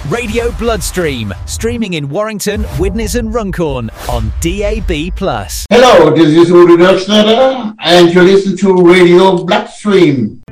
Radio Bloodstream, streaming in Warrington, Widnes and Runcorn on DAB+. Hello, this is Uri Doksnada, and you're listening to Radio Bloodstream.